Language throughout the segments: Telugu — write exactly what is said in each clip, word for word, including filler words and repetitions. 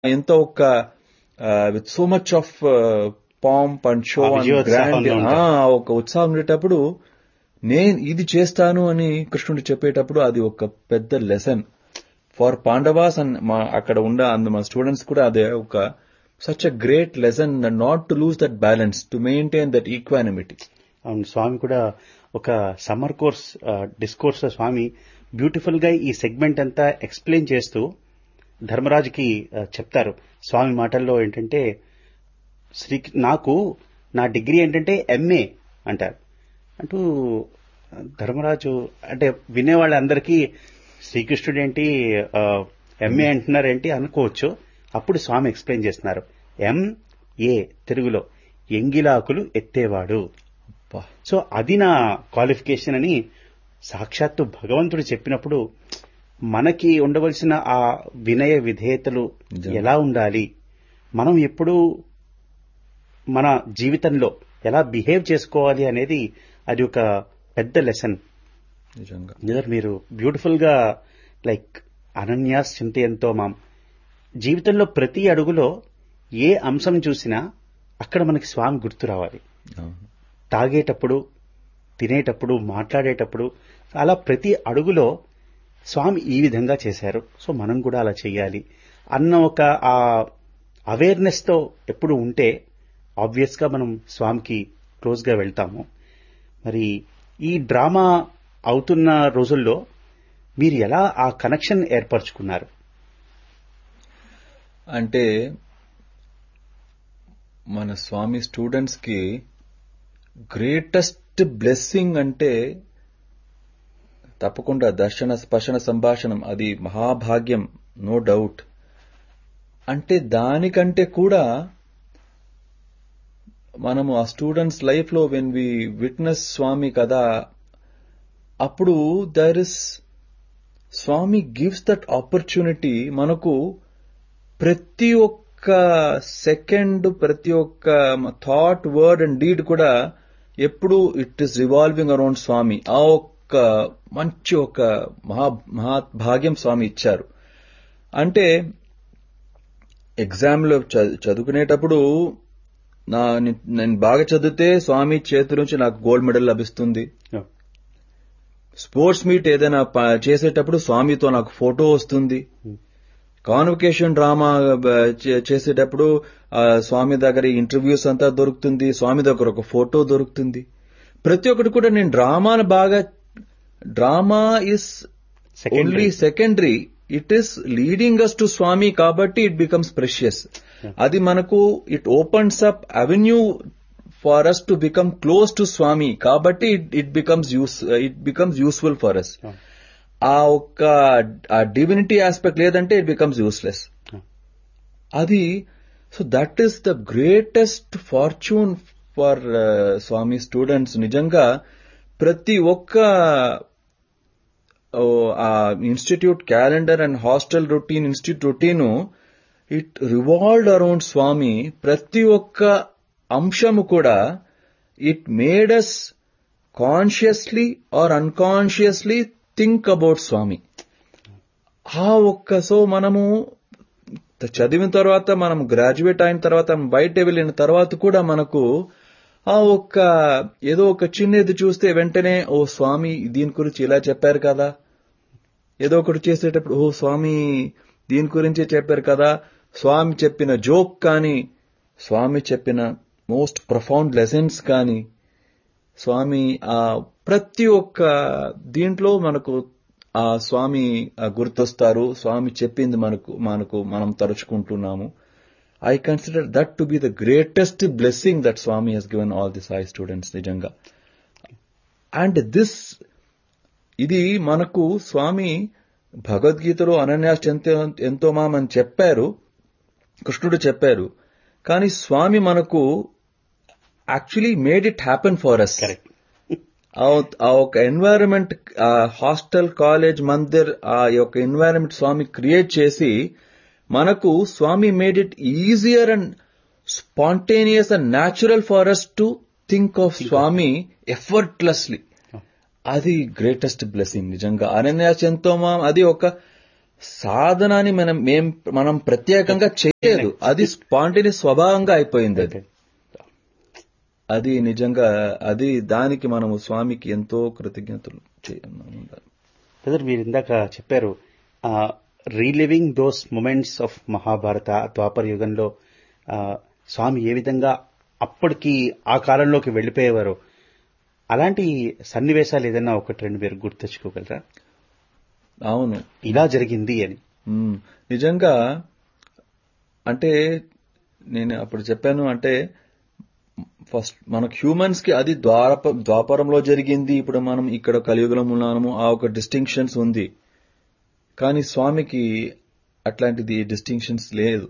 ఎంతో ఒక with so much of pomp and show and grand ఒక ఉత్సాహం ఉండేటప్పుడు నేను ఇది చేస్తాను అని కృష్ణుడు చెప్పేటప్పుడు అది ఒక పెద్ద లెసన్ ఫార్ పాండవాస్ అండ్ మా అక్కడ ఉండ మా స్టూడెంట్స్ కూడా అదే ఒక such a great lesson not to lose that balance to maintain that equanimity. అవును, స్వామి కూడా ఒక సమ్మర్ కోర్స్ డిస్కోర్స్ స్వామి బ్యూటిఫుల్ గా ఈ సెగ్మెంట్ అంతా ఎక్స్ప్లెయిన్ చేస్తూ ధర్మరాజుకి చెప్తారు. స్వామి మాటల్లో ఏంటంటే, శ్రీ నాకు నా డిగ్రీ ఏంటంటే ఎంఏ అంటారు. అంటూ ధర్మరాజు అంటే వినేవాళ్ళందరికీ శ్రీకృష్ణుడు ఏంటి ఎంఏ అంటున్నారేంటి అనుకోవచ్చు. అప్పుడు స్వామి ఎక్స్ప్లెయిన్ చేస్తున్నారు, ఎంఏ తెలుగులో ఎంగిలాకులు ఎత్తేవాడు. సో అది నా క్వాలిఫికేషన్ అని సాక్షాత్తు భగవంతుడు చెప్పినప్పుడు మనకి ఉండవలసిన ఆ వినయ విధేయతలు ఎలా ఉండాలి, మనం ఎప్పుడు మన జీవితంలో ఎలా బిహేవ్ చేసుకోవాలి అనేది అది ఒక పెద్ద లెసన్. నిజంగా మీరు బ్యూటిఫుల్ గా లైక్ అనన్యాస్ చింతయంతో మాం జీవితంలో ప్రతి అడుగులో ఏ అంశం చూసినా అక్కడ మనకి స్వామి గుర్తు రావాలి. తాగేటప్పుడు, తినేటప్పుడు, మాట్లాడేటప్పుడు అలా ప్రతి అడుగులో స్వామి ఈ విధంగా చేశారు, సో మనం కూడా అలా చేయాలి అన్న ఒక ఆ అవేర్నెస్ తో ఎప్పుడు ఉంటే ఆబ్వియస్ గా మనం స్వామికి క్లోజ్ గా వెళ్తాము. మరి ఈ డ్రామా అవుతున్న రోజుల్లో మీరు ఎలా ఆ కనెక్షన్ ఏర్పరచుకున్నారు? అంటే మన స్వామి స్టూడెంట్స్ కి గ్రేటెస్ట్ బ్లెస్సింగ్ అంటే తప్పకుండా దర్శన స్పర్శన సంభాషణం, అది మహాభాగ్యం, నో డౌట్. అంటే దానికంటే కూడా మనము ఆ స్టూడెంట్స్ లైఫ్ లో వెన్ వి విట్నెస్ స్వామి కదా, అప్పుడు there is Swamy gives that opportunity. మనకు ప్రతి ఒక్క సెకండ్, ప్రతి ఒక్క థాట్, వర్డ్ అండ్ డీడ్ కూడా ఎప్పుడు ఇట్ ఈస్ రివాల్వింగ్ అరౌండ్ స్వామి. ఆ ఒక్క మంచి ఒక మహా మహాభాగ్యం స్వామి ఇచ్చారు. అంటే ఎగ్జామ్ లో చదువుకునేటప్పుడు నా నేను బాగా చదివితే స్వామి చేతి నుంచి నాకు గోల్డ్ మెడల్ లభిస్తుంది. స్పోర్ట్స్ మీట్ ఏదైనా చేసేటప్పుడు స్వామితో నాకు ఫోటో వస్తుంది. కాన్వకేషన్ డ్రామా చేసేటప్పుడు స్వామి దగ్గర ఇంటర్వ్యూస్ అంతా దొరుకుతుంది, స్వామి దగ్గర ఒక ఫోటో దొరుకుతుంది. ప్రతి ఒక్కటి కూడా నేను డ్రామాను బాగా, drama is only secondary, it is leading us to స్వామి, కాబట్టి ఇట్ బికమ్స్ ప్రెషియస్. అది మనకు it opens up avenue far us to become close to స్వామి, కాబట్టి it becomes use it becomes useful for us. ఆ ఒక్క ఆ డివినిటీ ఆస్పెక్ట్ లేదంటే ఇట్ బికమ్స్ యూస్లెస్. అది so that is the greatest fortune for Swamy students. నిజంగా ప్రతి ఒక్క ఆ institute calendar and hostel routine, institute routine it revolved around స్వామి. ప్రతి ఒక్క అంశము కూడా it made us consciously are unconsciously think about స్వామి. ఆ ఒక్క సో మనము చదివిన తర్వాత, మనం గ్రాడ్యుయేట్ అయిన తర్వాత, బయట వెళ్ళిన తర్వాత కూడా మనకు ఆ ఒక్క ఏదో ఒక చిన్నది చూస్తే వెంటనే ఓ స్వామి దీని గురించి ఇలా చెప్పారు కదా, ఏదో ఒకటి చేసేటప్పుడు ఓ స్వామి దీని గురించే చెప్పారు కదా, స్వామి చెప్పిన జోక్ కానీ, స్వామి చెప్పిన మోస్ట్ ప్రొఫౌండ్ లెసన్స్ కానీ, స్వామి ఆ ప్రతి ఒక్క దీంట్లో మనకు ఆ స్వామి గుర్తొస్తారు. స్వామి చెప్పింది మనకు మనకు మనం తలుచుకుంటున్నాము. I consider that to be the greatest blessing that Swami has given all the Sai students, నిజంగా. And this, ఇది మనకు స్వామి భగవద్గీతలో అనన్యాస్ ఎంతో మామని చెప్పారు, కృష్ణుడు చెప్పారు. కానీ స్వామి మనకు actually made it happen for us. ఆ ఒక ఎన్వైరన్మెంట్, హాస్టల్, కాలేజ్, మందిర్, ఆ యొక్క ఎన్వైరన్మెంట్ స్వామి క్రియేట్ చేసి మనకు స్వామి made it easier and spontaneous and natural for us to think of Swamy effortlessly. అది గ్రేటెస్ట్ బ్లెస్సింగ్ నిజంగా. అనన్యాస్ ఎంతో మా అది ఒక సాధనాన్ని మనం మేం మనం ప్రత్యేకంగా చేయలేదు, అది స్పాంటేనియస్ స్వభావంగా అయిపోయింది. అది అది నిజంగా అది దానికి మనము స్వామికి ఎంతో కృతజ్ఞతలు చేయాలి. బ్రదర్, మీరు ఇందాక చెప్పారు reliving those moments of Mahabharata ద్వాపర యుగంలో ఆ, స్వామి ఏ విధంగా అప్పటికి ఆ కాలంలోకి వెళ్లిపోయేవారు. అలాంటి సన్నివేశాలు ఏదైనా ఒకటి రెండు మీరు గుర్తెచ్చుకోగలరా? అవును, ఇలా జరిగింది అని. మ్మ్. నిజంగా అంటే నేను అప్పుడు చెప్పాను, అంటే ఫస్ట్ మనకు హ్యూమన్స్ కి అది ద్వారప ద్వాపరంలో జరిగింది, ఇప్పుడు మనం ఇక్కడ కలియుగంలో ఉన్నాము, ఆ ఒక డిస్టింక్షన్స్ ఉంది. కానీ స్వామికి అట్లాంటిది డిస్టింక్షన్స్ లేదు.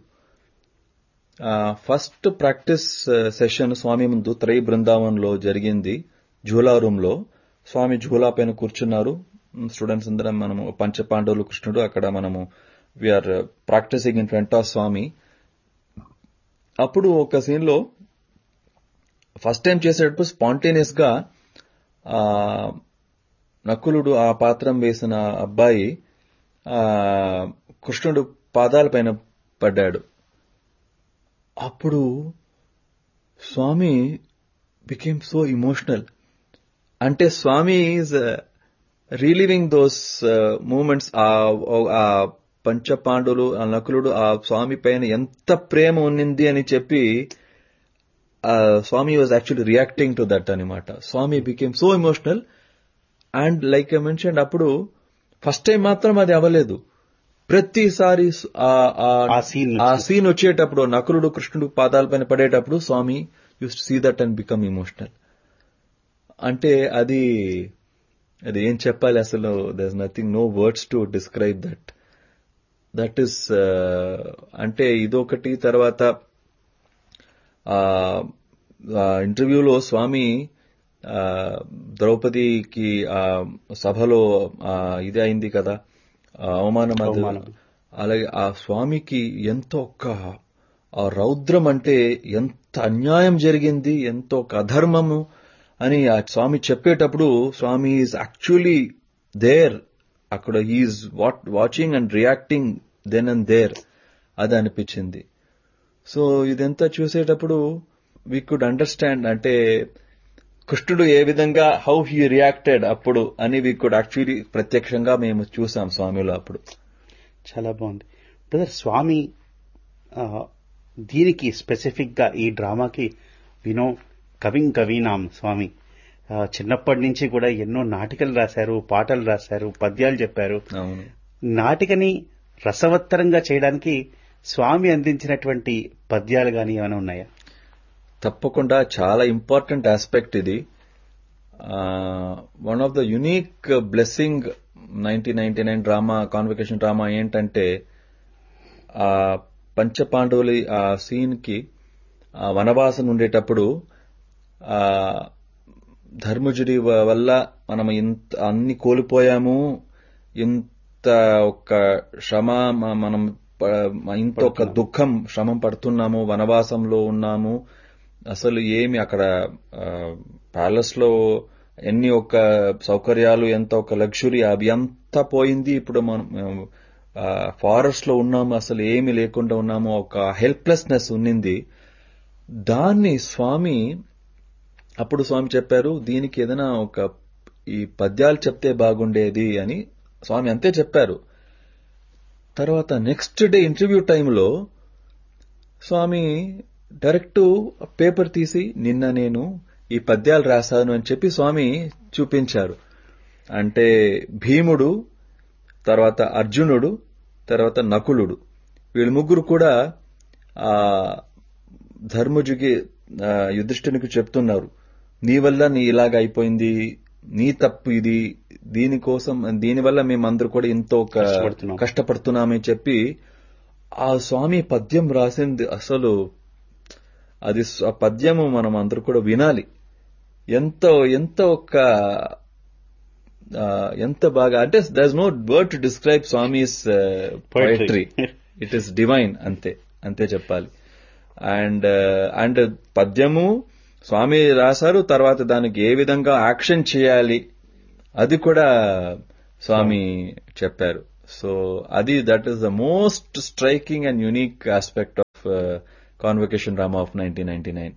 ఫస్ట్ ప్రాక్టీస్ సెషన్ స్వామి ముందు త్రై బృందావన్లో జరిగింది. ఝూలా రూమ్ లో స్వామి ఝూలా పైన కూర్చున్నారు. స్టూడెంట్స్ అందరం మనము పంచపాండవులు, కృష్ణుడు, అక్కడ మనము we are practising in front of స్వామి. అప్పుడు ఒక సీన్ లో ఫస్ట్ టైం చేసేటప్పుడు స్పాంటేనియస్ గా ఆ నకులుడు ఆ పాత్రం వేసిన అబ్బాయి ఆ కృష్ణుడు పాదాల పైన పడ్డాడు. అప్పుడు స్వామి బికేమ్ సో ఇమోషనల్. అంటే స్వామి ఈజ్ రీలివింగ్ దోస్ మూమెంట్స్. ఆ పంచపాండులు, ఆ నకులుడు ఆ స్వామి పైన ఎంత ప్రేమ ఉన్నింది అని చెప్పి స్వామి was actually reacting to that అనమాట. స్వామి became so emotional. And like I mention, అప్పుడు ఫస్ట్ టైం మాత్రం అది అవ్వలేదు. ప్రతిసారి ఆ సీన్ వచ్చేటప్పుడు నకులుడు కృష్ణుడు పాదాల పైన పడేటప్పుడు స్వామి use to see that and become emotional. అంటే అది అది ఏం చెప్పాలి అసలు, there is nothing, no words to describe that. That is అంటే ఇదొకటి. తర్వాత ఇంటర్వ్యూలో స్వామి ద్రౌపదికి సభలో ఇది అయింది కదా, అవమానం. అలాగే ఆ స్వామికి ఎంత ఒక రౌద్రం, అంటే ఎంత అన్యాయం జరిగింది, ఎంత ఒక అధర్మము అని ఆ స్వామి చెప్పేటప్పుడు స్వామి ఈజ్ యాక్చువల్లీ దేర్ అక్కడ. He's watching and reacting then and there. అది అనిపించింది. సో ఇదంతా చూసేటప్పుడు వీ కుడ్ అండర్స్టాండ్, అంటే కృష్ణుడు ఏ విధంగా హౌ హీ రియాక్టెడ్ అప్పుడు అని వీ కుడ్ యాక్చువల్లీ ప్రత్యక్షంగా మేము చూసాం స్వామిలో అప్పుడు. చాలా బాగుంది బ్రదర్. స్వామి దీనికి స్పెసిఫిక్ గా ఈ డ్రామాకి వినో కవిం కవీనాం స్వామి చిన్నప్పటి నుంచి కూడా ఎన్నో నాటికలు రాశారు, పాటలు రాశారు, పద్యాలు చెప్పారు. నాటికని రసవత్తరంగా చేయడానికి స్వామి అందించినటువంటి పద్యాలు గాని ఏమైనా ఉన్నాయా? తప్పకుండా, చాలా ఇంపార్టెంట్ ఆస్పెక్ట్ ఇది. One of the unique blessing nineteen ninety nine drama, convocation drama ఏంటంటే, ఆ పంచపాండవులు ఆ సీన్ కి వనవాసం ఉండేటప్పుడు ఆ ధర్మజుడి వల్ల మనం ఇంత అన్ని కోల్పోయాము, ఇంత ఒక శ్రమ, మనం ఇంత ఒక దుఃఖం శ్రమం పడుతున్నాము, వనవాసంలో ఉన్నాము, అసలు ఏమి అక్కడ ప్యాలెస్ లో ఎన్ని ఒక సౌకర్యాలు, ఎంత ఒక లగ్జరీ, అవి అంతా పోయింది. ఇప్పుడు మనం ఫారెస్ట్ లో ఉన్నాము, అసలు ఏమి లేకుండా ఉన్నాము, ఒక హెల్ప్లెస్నెస్ ఉన్నింది. దాన్ని స్వామి అప్పుడు స్వామి చెప్పారు, దీనికి ఏదైనా ఒక ఈ పద్యాలు చెప్తే బాగుండేది అని స్వామి అంతే చెప్పారు. తర్వాత నెక్స్ట్ డే ఇంటర్వ్యూ టైంలో స్వామి డైరెక్ట్ పేపర్ తీసి నిన్న నేను ఈ పద్యాలు రాశాను అని చెప్పి స్వామి చూపించారు. అంటే భీముడు, తర్వాత అర్జునుడు, తర్వాత నకులుడు, వీళ్ళు ముగ్గురు కూడా ఆ ధర్మజుకి యుధిష్ఠిరునికి చెప్తున్నారు, నీ వల్ల నీ ఇలాగ అయిపోయింది, నీ తప్పు ఇది, దీనికోసం దీనివల్ల మేమందరూ కూడా ఎంతో కష్టపడుతున్నామని చెప్పి ఆ స్వామి పద్యం రాసింది. అసలు అది ఆ పద్యము మనం అందరూ కూడా వినాలి. ఎంతో ఎంత ఒక ఎంత బాగా, అంటే there is no word to describe Swami's poetry. It is divine, అంతే అంతే చెప్పాలి. అండ్ అండ్ పద్యము స్వామి రాశారు, తర్వాత దానికి ఏ విధంగా యాక్షన్ చేయాలి అది కూడా స్వామి చెప్పారు. సో అది that is the most striking and unique aspect of convocation drama of nineteen ninety nine